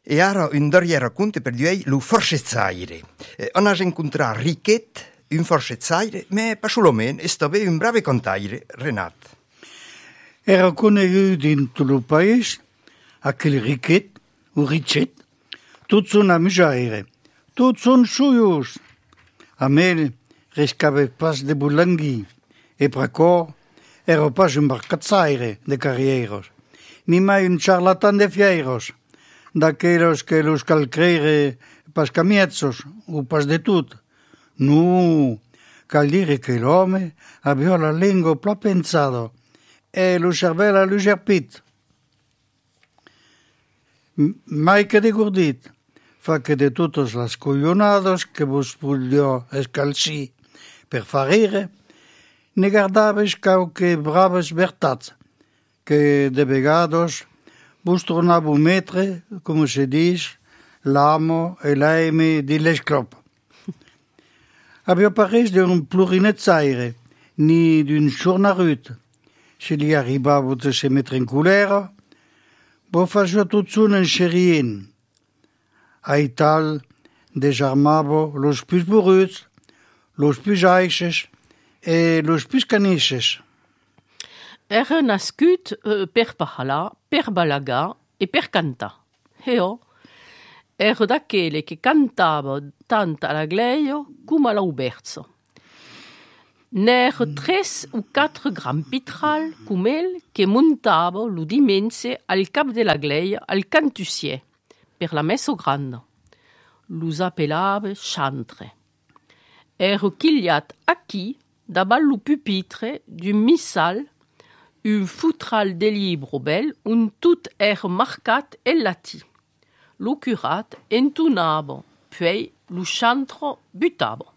E ara un darrier racconte per lui lo forcezzaire. On a incontrato Riquet, un forcezzaire, ma pas solamente, e stava un bravo contaire, Renat. Era conegut in tot el país, aquel Riquet, o Ricet, tots són amusaire, tots són suyos. A ell, riscava pas de bulangui, e pracò era pas un barcazzaire de carrieros, ni mai un charlatan de fieros, d'aquellos que los cal creire pas camiezos, o pas de tot. No, cal dire che l'home aveva la lingua pla pensado, e lo cervello allugerpit. Mai que de gordit, fa que de totes les collonades que vos vogliò escalcir per far rire, ne guardaves quauque braves vertats, que de vegades vos tornava a metre, com se diz, l'amo e l'aime di l'esclop. Aveva pareix d'un plurinetzaire, ni d'un xornarut. Se li arribava de se mettre in colera, vos faceva tot son enxerient. Ai tal, desarmava los plus boruts, los plus aixes e los plus canisses. Era nascut per parlar, per balagar e per cantar. Eo era d'aquelle che cantava tant alla gleio come all'auberzo. N'era 3 o 4 gran pitral com el che montava lo dimense al cap de la gleia al cantussier per la messa grande. Los appellava chantre. Era chigliat aquí davant lo pupitre d'un missal un futral de libro bel on tot era marcat en latí. Lo curat entonava, puis lo chantre butava.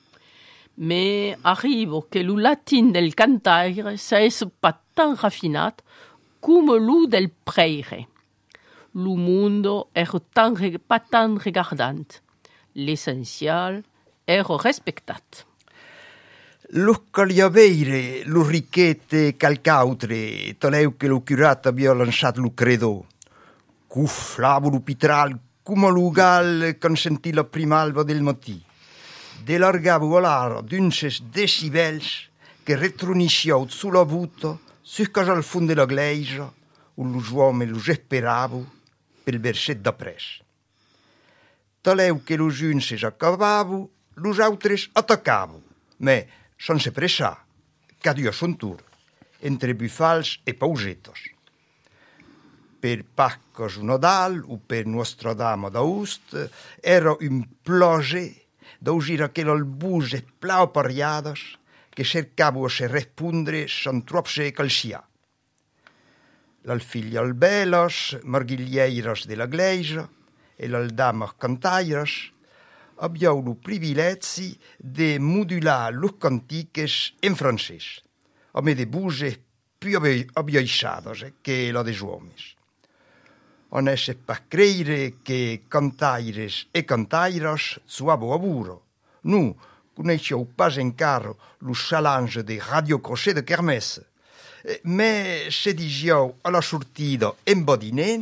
Mais arriva que lo latin del cantaire s'és pas tan raffinat come lo del preire. Lo mondo era pas tan regardant. L'essenzial era respectat. Lo cagliaveire, lo Riquet calcautre, toleu che lo curat abbia lanciato lo credo. Cufflavo lo pitral come lo gal consentì la prima alba del mattino. Delargavo volar d'unces decibels che retronisciau sulla vuto, succas al fond della gleisa, o los uomini lo esperavo pel verset d'apres. Taleu che los unces accavavo, los autres attacavo, ma sense pressar, cada son tur, entre bufals e pausetos. Per Pacos o Nadal o per Nostra Dama d'Aust era un ploge d'usir aquel albuse plau pariadas che cercavo a se rispondere sen trop se calciar. L'alfiglia belas, marghiglieiras de la gleisa e l'aldamas cantairas abbiau lo privilegi de modular los cantiques en francès, a me de buse più abbiaixadas che la des uomes. On esse pas creire che cantaires e cantairas suavo avuro. Nu, coneixeu pas encara lo salange de Radio Crochet de Kermesse, me se digiau a la sortida en bodinent.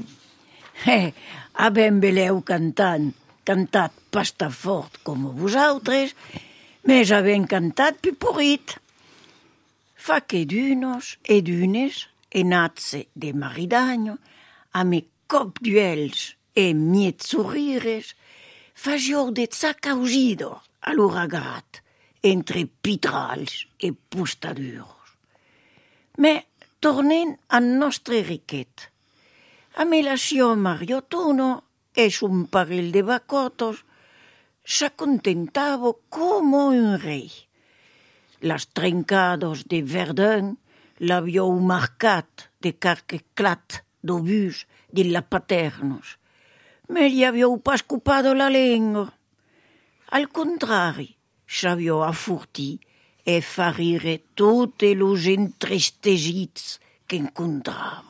Abem beleu cantat pasta fort com vosaltres, mais avem cantat piporit. Fa que d'unos e d'unes, e natse de maridagno, a me cop duels e miet sorrires, fagior de zacaugido a lo ragrat, entre pitrals e pustaduros. Me tornen a nostre Riquet. A me lasciò Mariotono e un parell de bacotos s'accontentavo como un rei. Las trencados de Verdun l'avió marcat de carque clat d'obús de la paternos, me li avió pas cupado la lengua. Al contrari, s'avió afurti e fa rire tutti los entristesits che incontravo.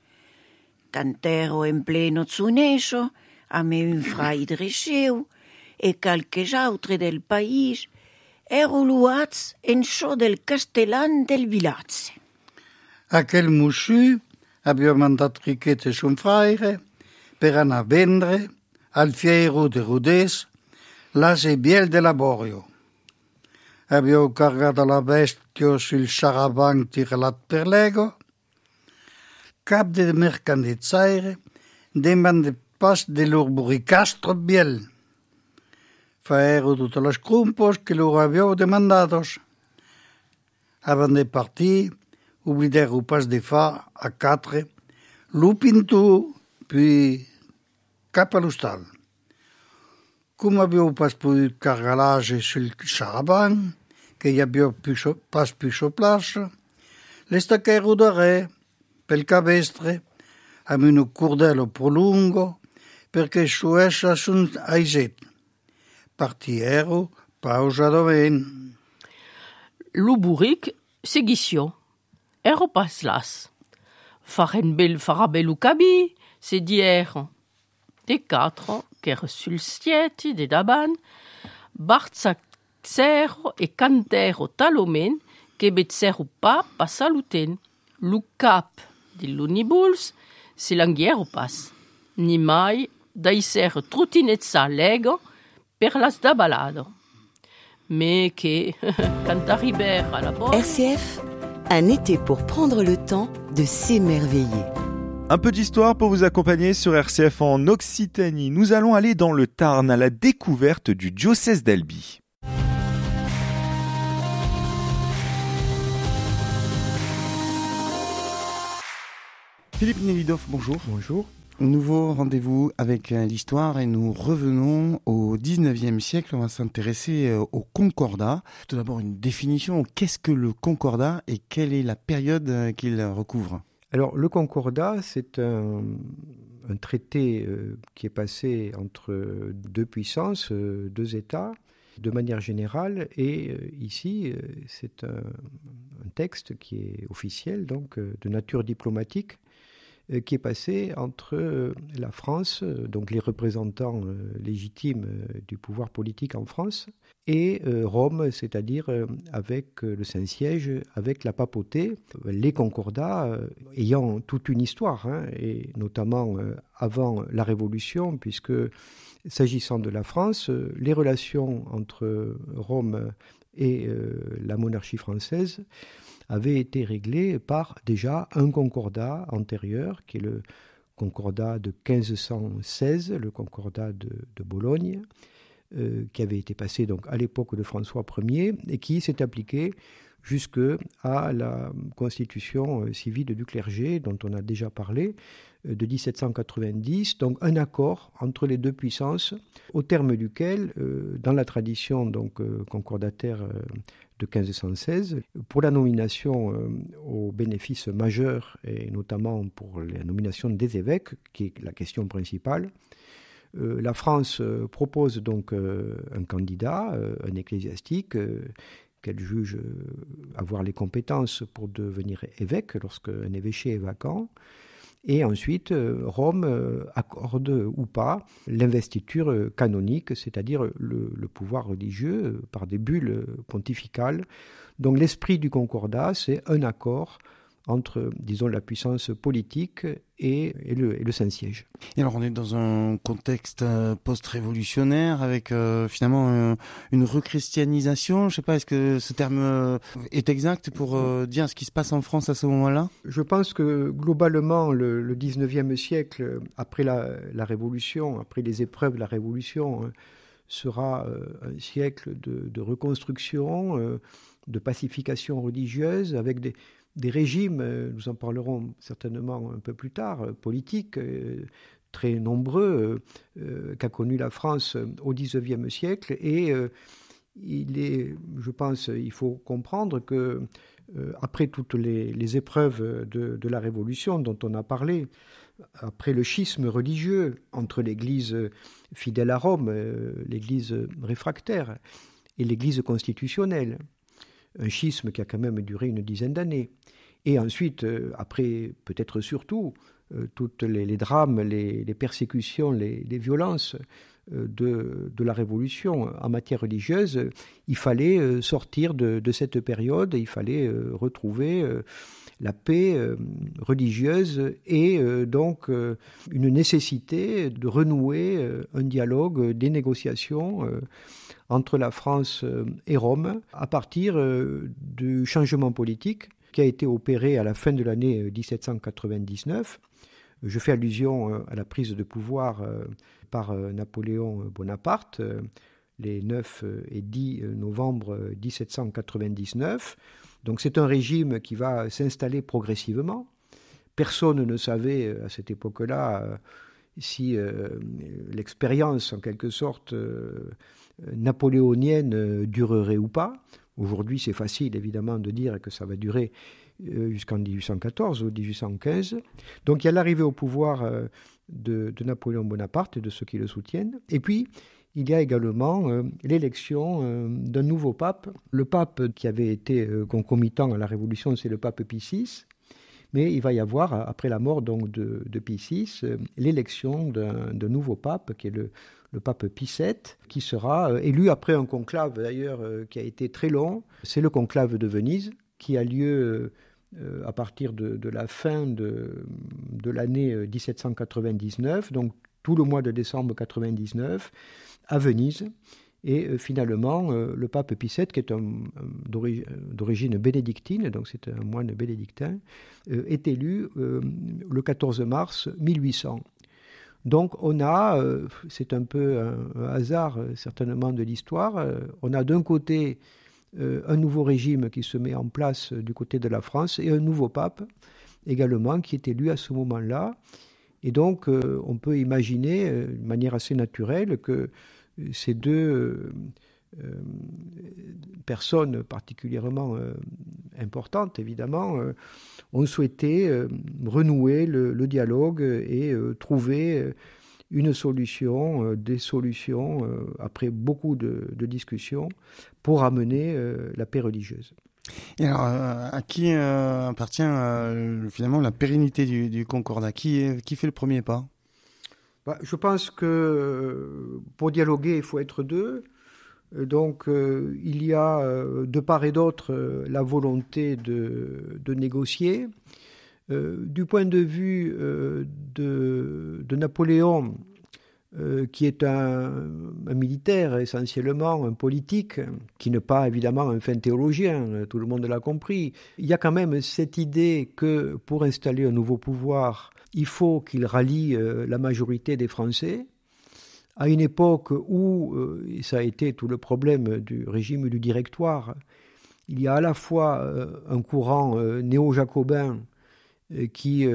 Cantero en pleno zuneso, a me un fraidre seu e qualques autres del país ero luats en so del castellan del vilatge. Aquel mussu aveva mandat Riquet e son fraire per anar a vendre al fiero de Rodés l'ase biel de laborio. Abbiamo cargato la bestia sul charabanc tiralat per l'ego. Cap de mercandizzaire demande pas de l'urburicastro biel. Faero tutte le crumpos che loro abbiamo demandados. Avant de partir, oublièrent pas de fa a quatre l'upintu, puis cap a l'hostal. Come abbiamo pas potuto cargar l'ase sul charabanc, che gli abbiamo pas più place, le stacchero da re, pel cabestre, amb un cordello prolungo, perché su essa sunt aiset. Partiero, pausa doven. L'uburic seguició. Ero pas las. Farà bello cabì, se diero. De quatre, qu'ero sul stieti de daban, barzaxero e cantero talomen, che bezzero pa saluten. Lu cap de l'unibuls, se l'anghiero pas. Ni mai d'aisser trutinezza lego per las da balado. Mais que, quand arribèrent à la porte... RCF, un été pour prendre le temps de s'émerveiller. Un peu d'histoire pour vous accompagner sur RCF en Occitanie. Nous allons aller dans le Tarn à la découverte du diocèse d'Albi. Philippe Nelidov, bonjour. Bonjour. Nouveau rendez-vous avec l'histoire et nous revenons au 19e siècle. On va s'intéresser au concordat. Tout d'abord, une définition. Qu'est-ce que le concordat et quelle est la période qu'il recouvre ? Alors, le concordat, c'est un traité qui est passé entre deux puissances, deux États, de manière générale. Et ici, c'est un texte qui est officiel, donc de nature diplomatique, qui est passé entre la France, donc les représentants légitimes du pouvoir politique en France, et Rome, c'est-à-dire avec le Saint-Siège, avec la papauté, les concordats ayant toute une histoire, et notamment avant la Révolution, puisque s'agissant de la France, les relations entre Rome et la monarchie française avait été réglé par déjà un concordat antérieur, qui est le concordat de 1516, le concordat de Bologne, qui avait été passé donc à l'époque de François Ier et qui s'est appliqué jusqu'à la constitution civile du clergé, dont on a déjà parlé, de 1790, donc un accord entre les deux puissances, au terme duquel, dans la tradition donc concordataire de 1516, pour la nomination aux bénéfices majeurs, et notamment pour la nomination des évêques, qui est la question principale, la France propose donc un candidat, un ecclésiastique, qu'elle juge avoir les compétences pour devenir évêque lorsqu'un évêché est vacant. Et ensuite, Rome accorde ou pas l'investiture canonique, c'est-à-dire le pouvoir religieux par des bulles pontificales. Donc l'esprit du concordat, c'est un accord entre, disons, la puissance politique et le Saint-Siège. Et alors on est dans un contexte post-révolutionnaire avec finalement une rechristianisation. Je ne sais pas, est-ce que ce terme est exact pour dire ce qui se passe en France à ce moment-là ? Je pense que globalement le 19e siècle, après la Révolution, après les épreuves de la Révolution, sera un siècle de reconstruction, de pacification religieuse, avec des régimes, nous en parlerons certainement un peu plus tard, politiques, très nombreux, qu'a connu la France au XIXe siècle. Et je pense, il faut comprendre que après toutes les épreuves de la Révolution dont on a parlé, après le schisme religieux entre l'Église fidèle à Rome, l'Église réfractaire et l'Église constitutionnelle, un schisme qui a quand même duré une dizaine d'années. Et ensuite, après, peut-être surtout, toutes les drames, les persécutions, les violences de la Révolution en matière religieuse, il fallait sortir de cette période, il fallait retrouver la paix religieuse et donc une nécessité de renouer un dialogue, des négociations entre la France et Rome à partir du changement politique qui a été opéré à la fin de l'année 1799. Je fais allusion à la prise de pouvoir par Napoléon Bonaparte les 9 et 10 novembre 1799. Donc c'est un régime qui va s'installer progressivement. Personne ne savait à cette époque-là si l'expérience en quelque sorte napoléonienne durerait ou pas. Aujourd'hui c'est facile évidemment de dire que ça va durer jusqu'en 1814 ou 1815. Donc il y a l'arrivée au pouvoir de Napoléon Bonaparte et de ceux qui le soutiennent. Et puis il y a également l'élection d'un nouveau pape. Le pape qui avait été concomitant à la Révolution, c'est le pape Pie VI. Mais il va y avoir, après la mort donc, de Pie VI, l'élection d'un nouveau pape, qui est le pape Pie VII, qui sera élu après un conclave d'ailleurs qui a été très long. C'est le conclave de Venise, qui a lieu à partir de la fin de l'année 1799, donc tout le mois de décembre 1999, à Venise. Et finalement, le pape Pie VII, qui est d'origine bénédictine, donc c'est un moine bénédictin, est élu le 14 mars 1800. Donc on a, c'est un peu un hasard certainement de l'histoire, on a d'un côté un nouveau régime qui se met en place du côté de la France et un nouveau pape également qui est élu à ce moment-là. Et donc on peut imaginer de manière assez naturelle que ces deux personnes particulièrement importantes, évidemment, ont souhaité renouer le dialogue et trouver une solution, des solutions, après beaucoup de discussions, pour amener la paix religieuse. Et alors, à qui appartient finalement la pérennité du Concordat ? Qui fait le premier pas ? Je pense que pour dialoguer, il faut être deux. Donc, il y a de part et d'autre la volonté de négocier. Du point de vue de Napoléon, qui est un militaire essentiellement, un politique, qui n'est pas évidemment un fin théologien, tout le monde l'a compris, il y a quand même cette idée que pour installer un nouveau pouvoir, il faut qu'il rallie la majorité des Français, à une époque où, et ça a été tout le problème du régime du Directoire, il y a à la fois un courant néo-jacobin qui,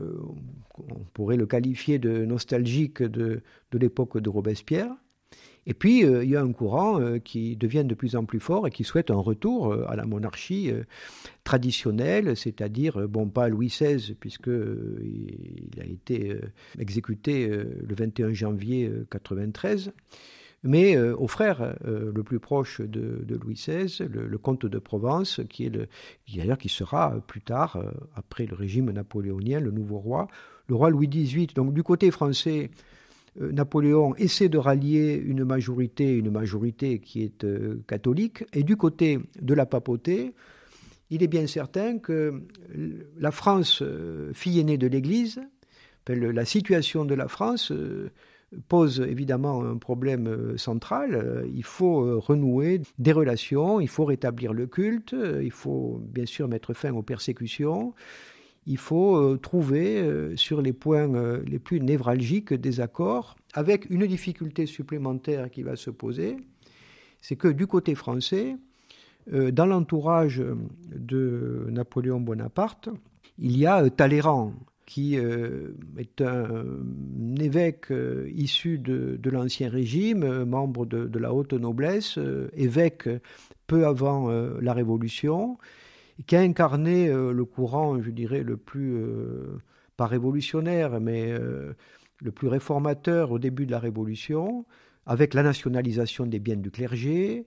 on pourrait le qualifier de nostalgique de l'époque de Robespierre, et puis il y a un courant qui devient de plus en plus fort et qui souhaite un retour à la monarchie traditionnelle, c'est-à-dire, bon, pas Louis XVI, puisqu'il a été exécuté le 21 janvier 1993, mais au frère le plus proche de Louis XVI, le comte de Provence, qui sera plus tard, après le régime napoléonien, le nouveau roi, le roi Louis XVIII. Donc du côté français, Napoléon essaie de rallier une majorité qui est catholique, et du côté de la papauté, il est bien certain que la France, fille aînée de l'Église, la situation de la France pose évidemment un problème central. Il faut renouer des relations, il faut rétablir le culte, il faut bien sûr mettre fin aux persécutions, il faut trouver sur les points les plus névralgiques des accords, avec une difficulté supplémentaire qui va se poser, c'est que du côté français, dans l'entourage de Napoléon Bonaparte, il y a Talleyrand, qui est un évêque issu de l'Ancien Régime, membre de la haute noblesse, évêque peu avant la Révolution, qui a incarné le courant, je dirais, le plus, pas révolutionnaire, mais le plus réformateur au début de la Révolution, avec la nationalisation des biens du clergé,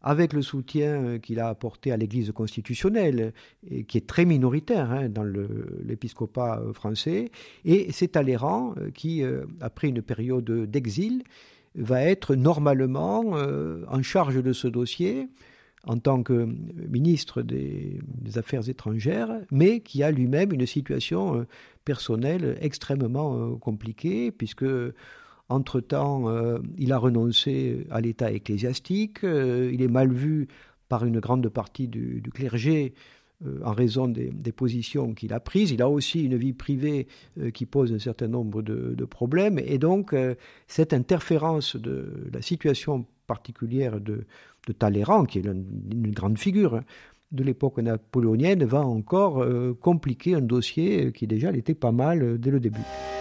avec le soutien qu'il a apporté à l'Église constitutionnelle, et qui est très minoritaire dans l'épiscopat français. Et c'est Talleyrand qui, après une période d'exil, va être normalement en charge de ce dossier en tant que ministre des Affaires étrangères, mais qui a lui-même une situation personnelle extrêmement compliquée, puisque entre-temps, il a renoncé à l'état ecclésiastique, il est mal vu par une grande partie du clergé en raison des positions qu'il a prises. Il a aussi une vie privée qui pose un certain nombre de problèmes. Et donc, cette interférence de la situation particulière de Talleyrand, qui est une grande figure de l'époque napoléonienne, va encore compliquer un dossier qui déjà l'était pas mal dès le début.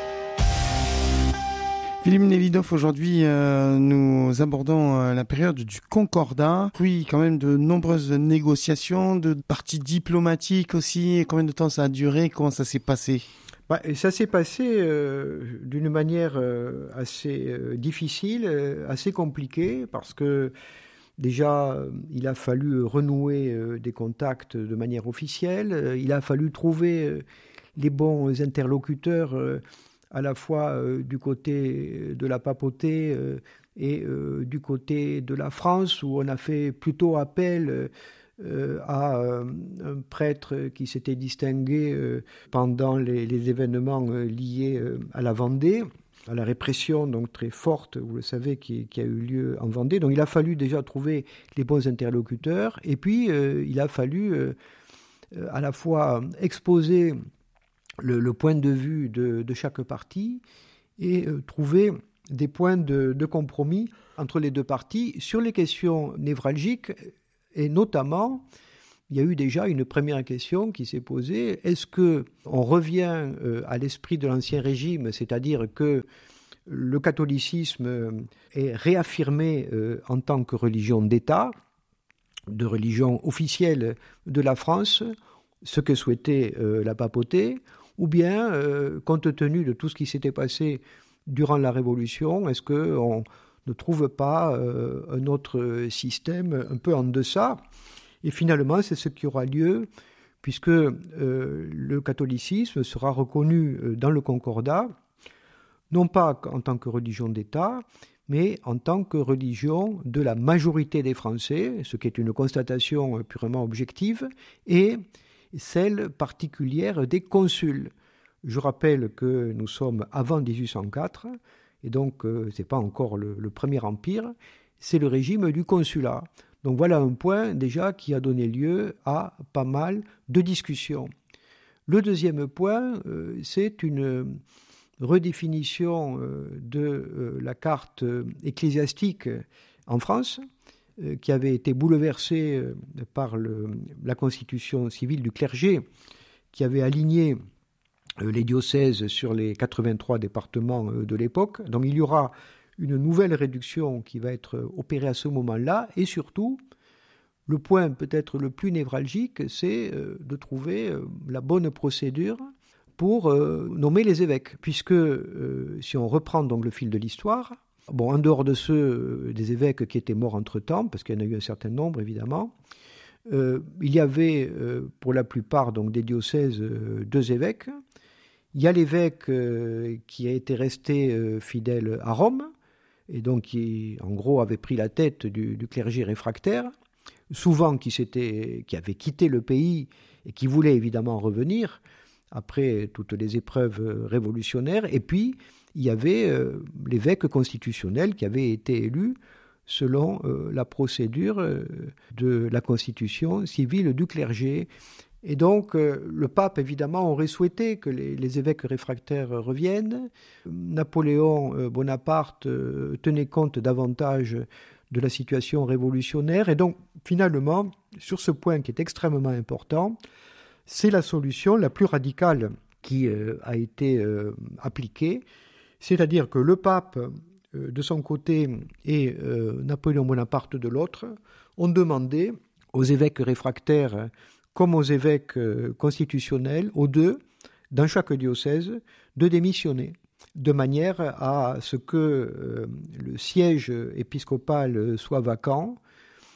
Philippe Nevidov, aujourd'hui, nous abordons la période du Concordat. Puis, quand même, de nombreuses négociations, de parties diplomatiques aussi. Combien de temps ça a duré? Comment ça s'est passé? Ça s'est passé d'une manière assez difficile, assez compliquée, parce que déjà, il a fallu renouer des contacts de manière officielle. Il a fallu trouver les bons interlocuteurs à la fois du côté de la papauté et du côté de la France, où on a fait plutôt appel à un prêtre qui s'était distingué pendant les événements liés à la Vendée, à la répression donc très forte, vous le savez, qui a eu lieu en Vendée. Donc il a fallu déjà trouver les bons interlocuteurs, et puis il a fallu à la fois exposer le point de vue de chaque partie et trouver des points de compromis entre les deux parties sur les questions névralgiques. Et notamment, il y a eu déjà une première question qui s'est posée. Est-ce qu'on revient à l'esprit de l'Ancien Régime, c'est-à-dire que le catholicisme est réaffirmé en tant que religion d'État, de religion officielle de la France, ce que souhaitait la papauté, ou bien, compte tenu de tout ce qui s'était passé durant la Révolution, est-ce qu'on ne trouve pas un autre système un peu en deçà? Et finalement, c'est ce qui aura lieu, puisque le catholicisme sera reconnu dans le Concordat, non pas en tant que religion d'État, mais en tant que religion de la majorité des Français, ce qui est une constatation purement objective, et celle particulière des consuls. Je rappelle que nous sommes avant 1804, et donc ce n'est pas encore le Premier Empire, c'est le régime du consulat. Donc voilà un point déjà qui a donné lieu à pas mal de discussions. Le deuxième point, c'est une redéfinition de la carte ecclésiastique en France, qui avait été bouleversée par la constitution civile du clergé, qui avait aligné les diocèses sur les 83 départements de l'époque. Donc il y aura une nouvelle réduction qui va être opérée à ce moment-là, et surtout, le point peut-être le plus névralgique, c'est de trouver la bonne procédure pour nommer les évêques, puisque si on reprend donc le fil de l'histoire, en dehors de ceux des évêques qui étaient morts entre-temps, parce qu'il y en a eu un certain nombre évidemment, il y avait pour la plupart donc des diocèses 2 évêques. Il y a l'évêque qui a été resté fidèle à Rome, et donc qui en gros avait pris la tête du clergé réfractaire, souvent qui avait quitté le pays et qui voulait évidemment revenir après toutes les épreuves révolutionnaires. Et puis il y avait l'évêque constitutionnel qui avait été élu selon la procédure de la constitution civile du clergé. Et donc, le pape, évidemment, aurait souhaité que les évêques réfractaires reviennent. Napoléon Bonaparte tenait compte davantage de la situation révolutionnaire. Et donc, finalement, sur ce point qui est extrêmement important, c'est la solution la plus radicale qui a été appliquée. C'est-à-dire que le pape, de son côté, et Napoléon Bonaparte de l'autre, ont demandé aux évêques réfractaires comme aux évêques constitutionnels, aux 2, dans chaque diocèse, de démissionner, de manière à ce que le siège épiscopal soit vacant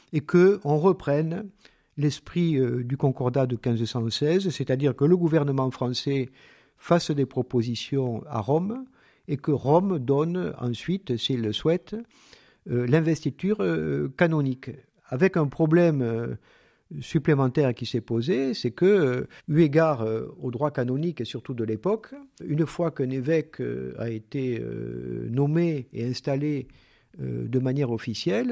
et qu'on reprenne l'esprit du concordat de 1516, c'est-à-dire que le gouvernement français fasse des propositions à Rome et que Rome donne ensuite, s'il le souhaite, l'investiture canonique. Avec un problème supplémentaire qui s'est posé, c'est que, eu égard au droit canonique et surtout de l'époque, une fois qu'un évêque a été nommé et installé de manière officielle,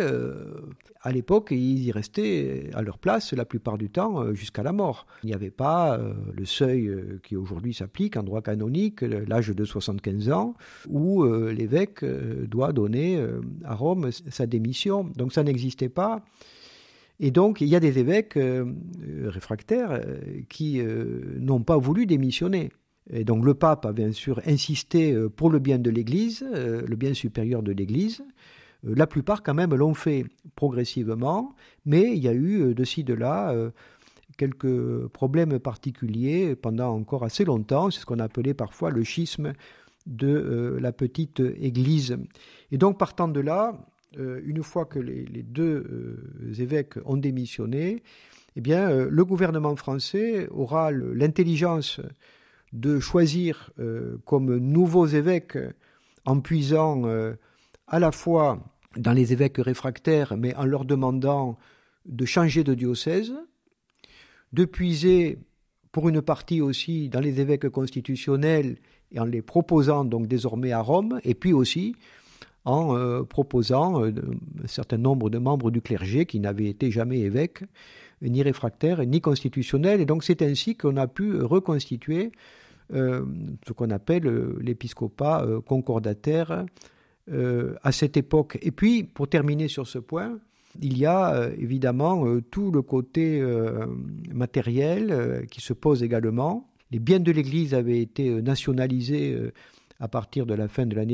à l'époque, ils y restaient à leur place la plupart du temps jusqu'à la mort. Il n'y avait pas le seuil qui aujourd'hui s'applique en droit canonique, l'âge de 75 ans, où l'évêque doit donner à Rome sa démission. Donc ça n'existait pas. Et donc, il y a des évêques réfractaires qui n'ont pas voulu démissionner. Et donc, le pape a bien sûr insisté pour le bien de l'Église, le bien supérieur de l'Église. La plupart, quand même, l'ont fait progressivement, mais il y a eu de ci, de là quelques problèmes particuliers pendant encore assez longtemps. C'est ce qu'on appelait parfois le schisme de la petite Église. Et donc, partant de là, une fois que les deux évêques ont démissionné, eh bien, le gouvernement français aura l'intelligence de choisir comme nouveaux évêques en puisant à la fois dans les évêques réfractaires, mais en leur demandant de changer de diocèse, de puiser pour une partie aussi dans les évêques constitutionnels et en les proposant donc désormais à Rome, et puis aussi en proposant un certain nombre de membres du clergé qui n'avaient été jamais évêques, ni réfractaires, ni constitutionnels. Et donc c'est ainsi qu'on a pu reconstituer ce qu'on appelle l'épiscopat concordataire à cette époque. Et puis, pour terminer sur ce point, il y a évidemment tout le côté matériel qui se pose également. Les biens de l'Église avaient été nationalisés à partir de la fin de l'année